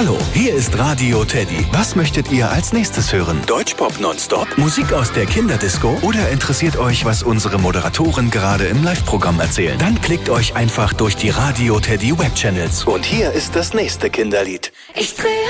Hallo, hier ist Radio Teddy. Was möchtet ihr als nächstes hören? Deutschpop nonstop? Musik aus der Kinderdisco? Oder interessiert euch, was unsere Moderatoren gerade im Live-Programm erzählen? Dann klickt euch einfach durch die Radio Teddy Webchannels. Und hier ist das nächste Kinderlied. Ich drehe